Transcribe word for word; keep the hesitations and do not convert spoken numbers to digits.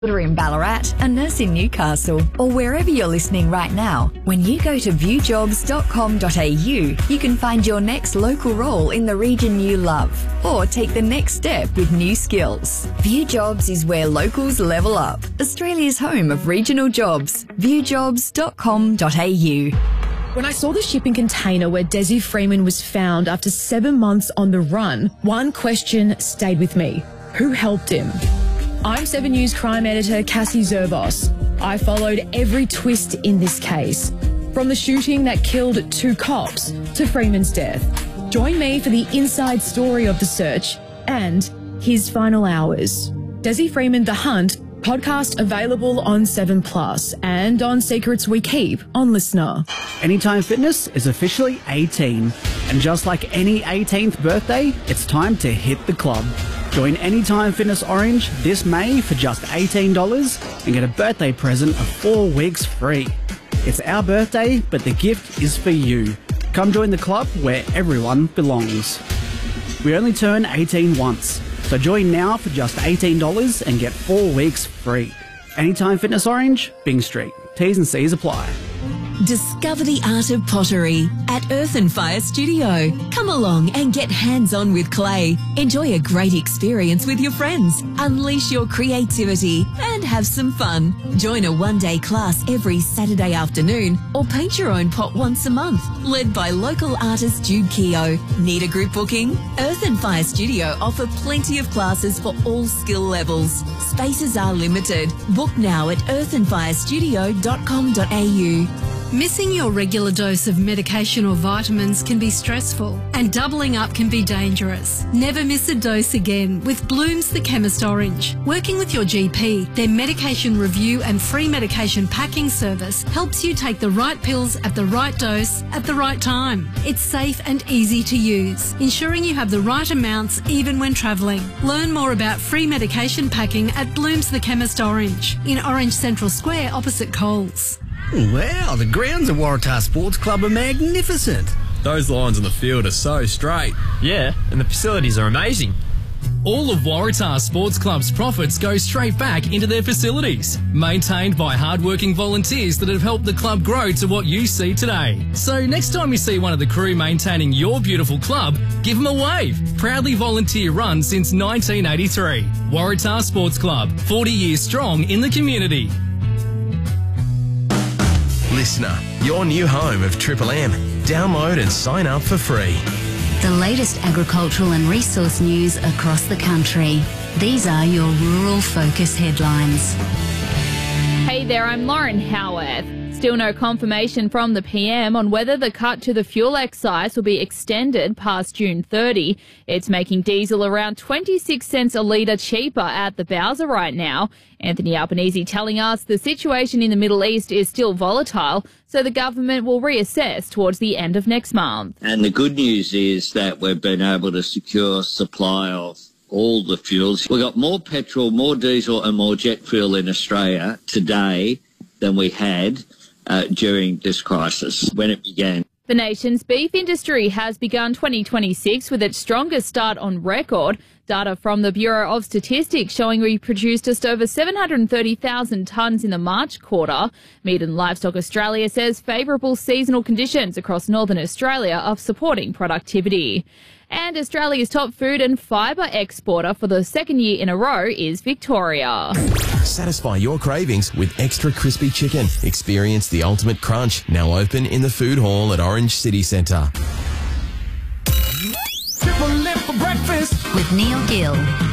in Ballarat, a nurse in Newcastle, or wherever you're listening right now, when you go to view jobs dot com dot a u, you can find your next local role in the region you love, or take the next step with new skills. View Jobs is where locals level up. Australia's home of regional jobs. view jobs dot com dot a u. When I saw the shipping container where Desi Freeman was found after seven months on the run, one question stayed with me. Who helped him? I'm seven News crime editor Cassie Zerbos. I followed every twist in this case, from the shooting that killed two cops to Freeman's death. Join me for the inside story of the search and his final hours. Desi Freeman, The Hunt, podcast available on seven plus and on Secrets We Keep on Listener. Anytime Fitness is officially eighteen, and just like any eighteenth birthday, it's time to hit the club. Join Anytime Fitness Orange this May for just eighteen dollars and get a birthday present of four weeks free. It's our birthday, but the gift is for you. Come join the club where everyone belongs. We only turn eighteen once, so join now for just eighteen dollars and get four weeks free. Anytime Fitness Orange, Byng Street. T's and C's apply. Discover the art of pottery at Earth and Fire Studio. Come along and get hands-on with clay. Enjoy a great experience with your friends. Unleash your creativity and have some fun. Join a one-day class every Saturday afternoon or paint your own pot once a month. Led by local artist Jude Keogh. Need a group booking? Earth and Fire Studio offer plenty of classes for all skill levels. Spaces are limited. Book now at earth and fire studio dot com dot a u. Missing your regular dose of medication or vitamins can be stressful, and doubling up can be dangerous. Never miss a dose again with Bloom's The Chemist Orange. Working with your G P, their medication review and free medication packing service helps you take the right pills at the right dose at the right time. It's safe and easy to use, ensuring you have the right amounts even when travelling. Learn more about free medication packing at Bloom's The Chemist Orange in Orange Central Square opposite Coles. Wow, the grounds at Waratah Sports Club are magnificent. Those lines on the field are so straight. Yeah, and the facilities are amazing. All of Waratah Sports Club's profits go straight back into their facilities, maintained by hard-working volunteers that have helped the club grow to what you see today. So next time you see one of the crew maintaining your beautiful club, give them a wave. Proudly volunteer run since nineteen eighty-three. Waratah Sports Club, forty years strong in the community. Listener, your new home of Triple M. Download and sign up for free. The latest agricultural and resource news across the country. These are your Rural Focus headlines. Hey there, I'm Lauren Howarth. Still no confirmation from the P M on whether the cut to the fuel excise will be extended past June thirtieth. It's making diesel around twenty-six cents a litre cheaper at the Bowser right now. Anthony Albanese telling us the situation in the Middle East is still volatile, so the government will reassess towards the end of next month. And the good news is that we've been able to secure supply of all the fuels. We've got more petrol, more diesel and more jet fuel in Australia today than we had Uh, during this crisis, when it began. The nation's beef industry has begun twenty twenty-six with its strongest start on record. Data from the Bureau of Statistics showing we produced just over seven hundred thirty thousand tonnes in the March quarter. Meat and Livestock Australia says favourable seasonal conditions across northern Australia are supporting productivity. And Australia's top food and fibre exporter for the second year in a row is Victoria. Satisfy your cravings with extra crispy chicken. Experience the ultimate crunch. Now open in the food hall at Orange City Centre. With Neil Gill.